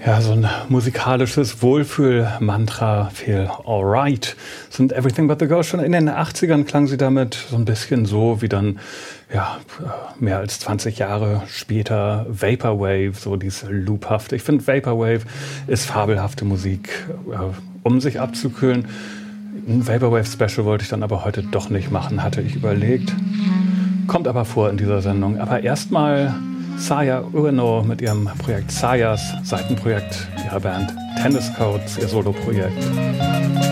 Ja, so ein musikalisches Wohlfühl-Mantra, Feel Alright, sind Everything But The Girl. Schon in den 80ern klang sie damit so ein bisschen so wie dann, ja, mehr als 20 Jahre später Vaporwave, so dieses Loophafte. Ich finde, Vaporwave ist fabelhafte Musik, um sich abzukühlen. Ein Vaporwave-Special wollte ich dann aber heute doch nicht machen, hatte ich überlegt. Kommt aber vor in dieser Sendung. Aber erstmal Saya Ueno mit ihrem Projekt Sayas, Seitenprojekt ihrer Band Tennis Codes, ihr Soloprojekt.